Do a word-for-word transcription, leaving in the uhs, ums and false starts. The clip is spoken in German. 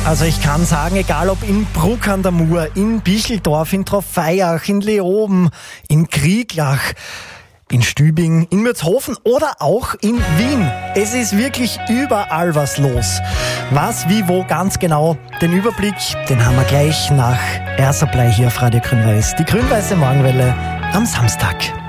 Also ich kann sagen, egal ob in Bruck an der Mur, in Bicheldorf, in Trofeiach, in Leoben, in Krieglach, in Stübing, in Mürzhofen oder auch in Wien. Es ist wirklich überall was los. Was, wie, wo ganz genau, den Überblick, den haben wir gleich nach Ersablei hier auf Radio Grün-Weiß. Die grün-weiße Morgenwelle am Samstag.